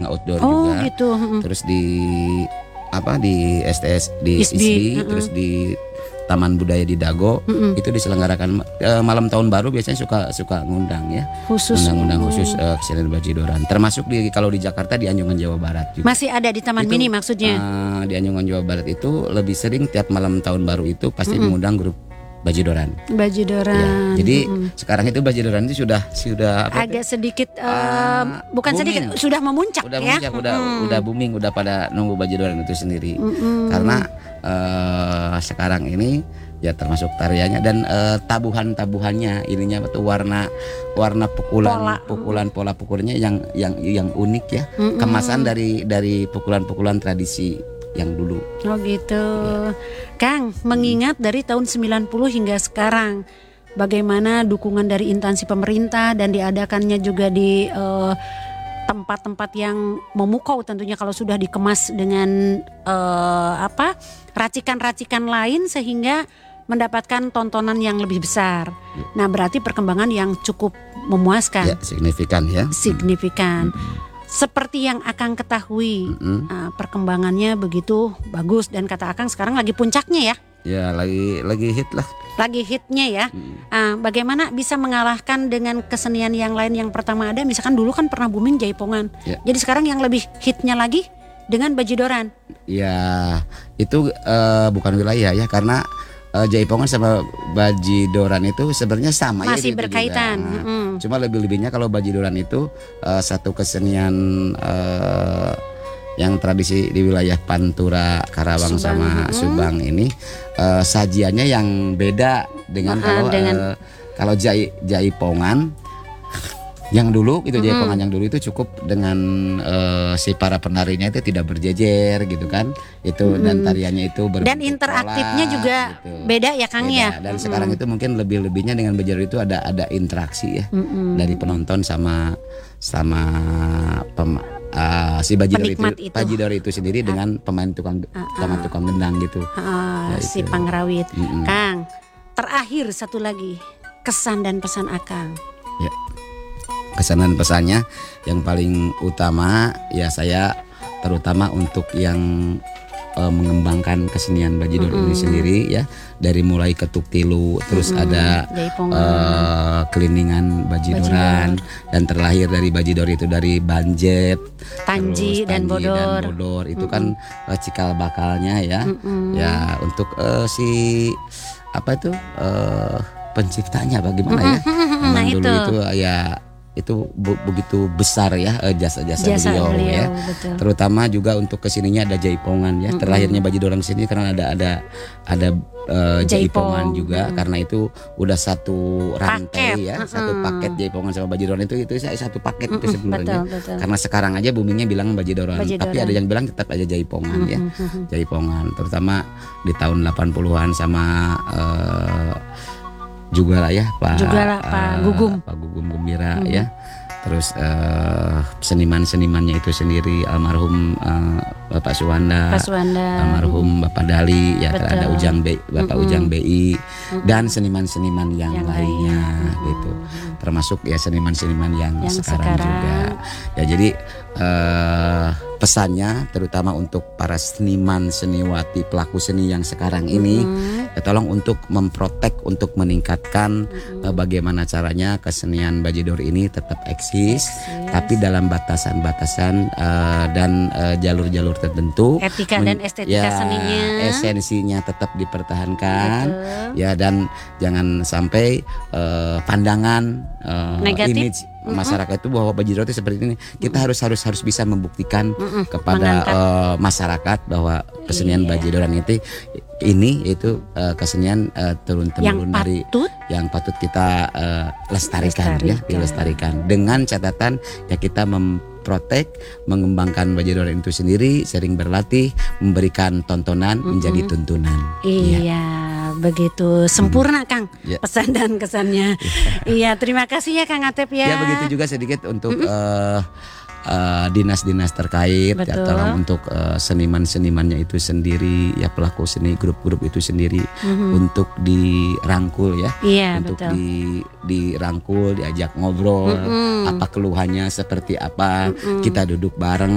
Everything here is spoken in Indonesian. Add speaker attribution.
Speaker 1: outdoor
Speaker 2: Oh
Speaker 1: juga.
Speaker 2: gitu.
Speaker 1: Terus di di STS di
Speaker 2: ISBI,
Speaker 1: ISBI, terus di Taman Budaya di Dago itu diselenggarakan malam tahun baru biasanya suka ngundang ya.
Speaker 2: Khusus.
Speaker 1: Undang-undang khusus kesenian Bajidoran. Termasuk kalau di Jakarta di Anjungan Jawa Barat juga.
Speaker 2: Masih ada di Taman
Speaker 1: Itu,
Speaker 2: Mini maksudnya.
Speaker 1: Di Anjungan Jawa Barat itu lebih sering tiap malam tahun baru itu pasti mengundang grup Bajidoran.
Speaker 2: Bajidoran.
Speaker 1: Ya, jadi sekarang itu Bajidoran itu sudah
Speaker 2: agak sedikit bukan
Speaker 1: booming.
Speaker 2: sedikit sudah memuncak
Speaker 1: udah
Speaker 2: ya.
Speaker 1: Muncak, udah booming, udah pada nunggu Bajidoran itu sendiri. Karena sekarang ini ya termasuk tariannya dan tabuhannya ininya betul warna pukulan pola pukulnya yang unik ya. Kemasan dari pukulan tradisi yang dulu.
Speaker 2: Oh gitu. Kang, mengingat dari tahun 90 hingga sekarang, bagaimana dukungan dari instansi pemerintah dan diadakannya juga di tempat-tempat yang memukau tentunya kalau sudah dikemas dengan racikan-racikan lain sehingga mendapatkan tontonan yang lebih besar. Nah, berarti perkembangan yang cukup memuaskan.
Speaker 1: Ya, signifikan ya.
Speaker 2: Signifikan. Seperti yang Akang ketahui, perkembangannya begitu bagus dan kata Akang sekarang lagi puncaknya ya.
Speaker 1: Ya, lagi hit lah.
Speaker 2: Lagi hitnya ya. Bagaimana bisa mengalahkan dengan kesenian yang lain yang pertama ada? Misalkan dulu kan pernah booming Jaipongan.
Speaker 1: Ya.
Speaker 2: Jadi sekarang yang lebih hitnya lagi dengan Bajidoran.
Speaker 1: Ya, itu bukan wilayah ya, karena Jaipongan sama Bajidoran itu sebenarnya sama
Speaker 2: masih
Speaker 1: ya,
Speaker 2: berkaitan.
Speaker 1: Cuma lebihnya kalau Bajidoran itu satu kesenian yang tradisi di wilayah Pantura, Karawang, sama Subang ini sajiannya yang beda dengan kalau Jaipongan yang dulu itu Jaipongan yang dulu itu cukup dengan si para penarinya itu tidak berjejer gitu kan, itu dan tariannya itu
Speaker 2: dan interaktifnya
Speaker 1: pola,
Speaker 2: juga
Speaker 1: gitu.
Speaker 2: beda ya Kang ya.
Speaker 1: Dan sekarang itu mungkin lebihnya dengan Bajidoran itu ada interaksi ya dari penonton sama si Bajidoran itu sendiri dengan pemain tukang gendang gitu.
Speaker 2: Si Pangrawit. Kang, terakhir satu lagi, kesan dan pesan Akang.
Speaker 1: Ya. Kesan dan pesannya yang paling utama ya saya terutama untuk yang mengembangkan kesenian Bajidoran ini sendiri ya, dari mulai ketuk tilu terus ada keliningan Bajidoran dan terlahir dari Bajidor itu dari Banjet,
Speaker 2: Tanji dan Bodor.
Speaker 1: Itu kan cikal bakalnya ya. Ya untuk penciptanya bagaimana ya. Memang dulu itu ya itu begitu besar ya jasa-jasa beliau ya.
Speaker 2: Betul.
Speaker 1: Terutama juga untuk kesininya ada Jaipongan ya. Terlahirnya Bajidoran sini karena ada Jaipongan juga, karena itu udah satu rantai ya, satu paket Jaipongan sama Bajidoran itu satu paket itu sebenarnya.
Speaker 2: Betul.
Speaker 1: Karena sekarang aja boomingnya bilang Bajidoran, tapi ada yang bilang tetap aja Jaipongan ya. Jaipongan terutama di tahun 80-an sama juga lah ya Pak Gugum Gembira ya. Terus seniman-senimannya itu sendiri almarhum Bapak Suwanda, almarhum Bapak Dali ya. Ada Bapak Ujang BI dan seniman-seniman yang lainnya gitu. Termasuk ya seniman-seniman yang sekarang juga. Ya jadi pesannya terutama untuk para seniman, seniwati, pelaku seni yang sekarang ini ya tolong untuk memprotek, untuk meningkatkan bagaimana caranya kesenian Bajidor ini tetap eksis. Tapi dalam batasan-batasan dan jalur-jalur tertentu,
Speaker 2: etika dan estetika seninya,
Speaker 1: esensinya tetap dipertahankan. Ya, dan jangan sampai pandangan negatif image masyarakat itu bahwa Bajidor itu seperti ini. Kita harus bisa membuktikan kepada masyarakat bahwa kesenian Bajidoran itu yaitu kesenian turun-temurun dari yang patut kita lestarikan ya, dilestarikan dengan catatan ya kita memprotek, mengembangkan Bajidoran itu sendiri, sering berlatih, memberikan tontonan menjadi tuntunan.
Speaker 2: Iya. Begitu sempurna Kang pesan dan kesannya. Iya, terima kasih ya Kang Atep ya.
Speaker 1: Ya begitu juga sedikit untuk dinas-dinas terkait ya, tolong untuk seniman-senimannya itu sendiri ya, pelaku seni, grup-grup itu sendiri untuk dirangkul ya. Untuk dirangkul, diajak ngobrol, apa keluhannya seperti apa, kita duduk bareng